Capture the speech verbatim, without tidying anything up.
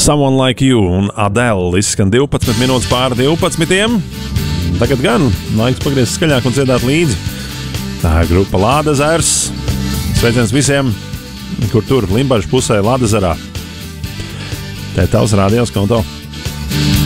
Someone Like You un Adele izskan divpadsmit minūtes pār divpadsmitiem. Tagad gan laiks pagriezt skaļāk un dziedāt līdzi. Tā ir grupa Lādezers. Sveiciens visiem, kur tur Limbažu pusē Lādezerā. Te tavs rādījās konto.